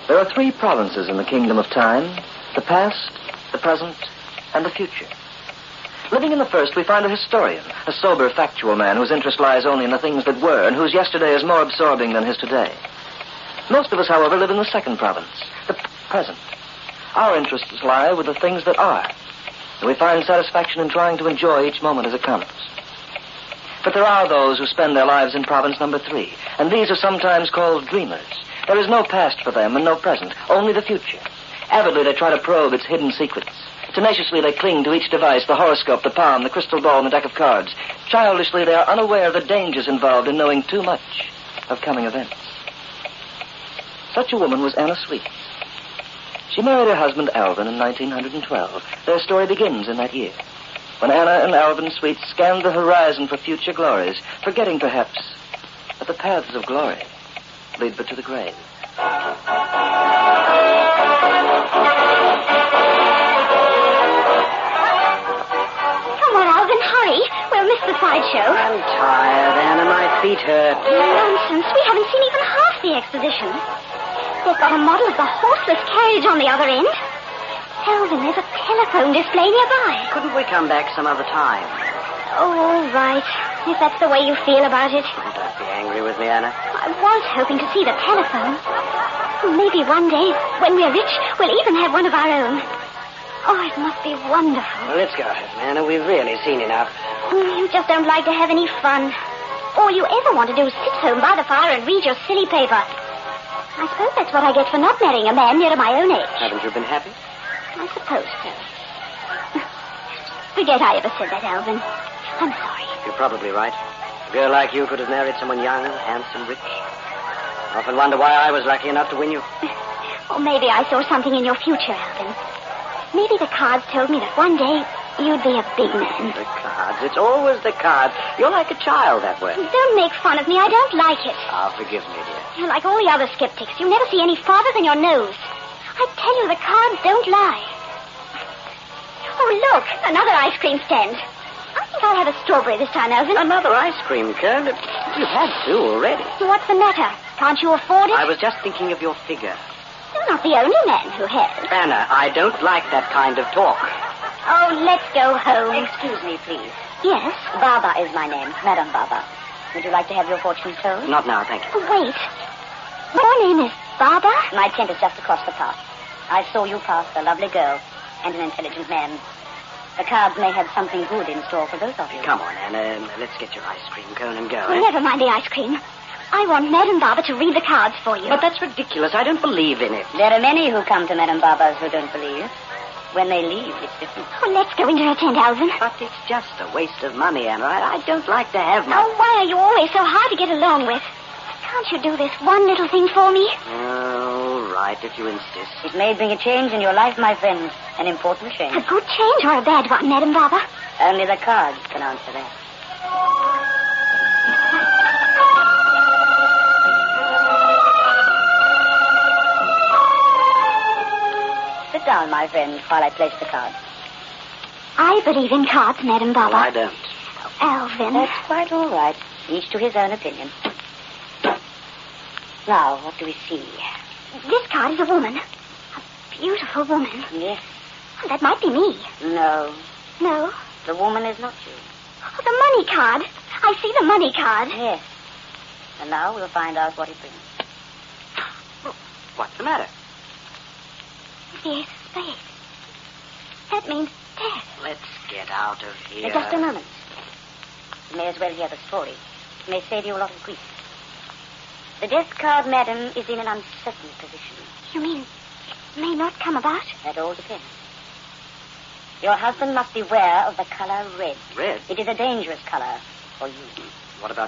There are 3 provinces in the kingdom of time: the past, the present, and the future. Living in the first, we find a historian, a sober, factual man whose interest lies only in the things that were and whose yesterday is more absorbing than his today. Most of us, however, live in the second province, the present. Our interests lie with the things that are, and we find satisfaction in trying to enjoy each moment as it comes. But there are those who spend their lives in province number 3, and these are sometimes called dreamers. There is no past for them and no present, only the future. Avidly, they try to probe its hidden secrets. Tenaciously, they cling to each device, the horoscope, the palm, the crystal ball, and the deck of cards. Childishly, they are unaware of the dangers involved in knowing too much of coming events. Such a woman was Anna Sweet. She married her husband, Alvin, in 1912. Their story begins in that year, when Anna and Alvin Sweet scanned the horizon for future glories, forgetting, perhaps, that the paths of glory lead but to the grave. Come on, Alvin, hurry. We'll miss the sideshow. I'm tired, Anna. My feet hurt. Nonsense. We haven't seen even half the exposition. They've got a model of the horseless carriage on the other end. Alvin, there's a telephone display nearby. Couldn't we come back some other time? Oh, all right. If that's the way you feel about it. Don't be angry with me, Anna. I was hoping to see the telephone. Maybe one day, when we're rich, we'll even have one of our own. Oh, it must be wonderful. Well, let's go home, Anna. We've really seen enough. You just don't like to have any fun. All you ever want to do is sit home by the fire and read your silly paper. I suppose that's what I get for not marrying a man near my own age. Haven't you been happy? I suppose so. Forget I ever said that, Alvin. I'm sorry. You're probably right. A girl like you could have married someone young, handsome, rich. I often wonder why I was lucky enough to win you. Or maybe I saw something in your future, Alvin. Maybe the cards told me that one day you'd be a big man. The cards. It's always the cards. You're like a child that way. Don't make fun of me. I don't like it. Oh, forgive me, dear. You're like all the other skeptics. You never see any farther than your nose. I tell you, the cards don't lie. Oh, look, another ice cream stand. I think I'll have a strawberry this time, Alvin. Another ice cream cone? You've had 2 already. What's the matter? Can't you afford it? I was just thinking of your figure. You're not the only man who has. Anna, I don't like that kind of talk. Oh, let's go home. Excuse me, please. Yes? Baba is my name, Madame Baba. Would you like to have your fortune told? Not now, thank you. Oh, wait. Your name is Baba? My tent is just across the path. I saw you pass a lovely girl and an intelligent man. The cards may have something good in store for both of you. Come on, Anna. Let's get your ice cream cone and go. Oh, never mind the ice cream. I want Madame Baba to read the cards for you. But that's ridiculous. I don't believe in it. There are many who come to Madame Baba's who don't believe. When they leave, it's different. Oh, let's go into her tent, Alvin. But it's just a waste of money, Anna. I don't like to have money. Oh, why are you always so hard to get along with? Can't you do this one little thing for me? All right, if you insist. It may bring a change in your life, my friend. An important change. A good change or a bad one, Madame Baba? Only the cards can answer that. Sit down, my friend, while I place the cards. I believe in cards, Madame Baba. No, I don't. Alvin. That's quite all right. Each to his own opinion. Now, what do we see? This card is a woman. A beautiful woman. Yes. That might be me. No. No. The woman is not you. Oh, the money card. I see the money card. Yes. And now we'll find out what it brings. What's the matter? Yes, spade. That means death. Let's get out of here. Just a moment. You may as well hear the story. It may save you a lot of grief. The death card, madam, is in an uncertain position. You mean it may not come about? That all depends. Your husband must beware of the color red. Red? It is a dangerous color for you. What about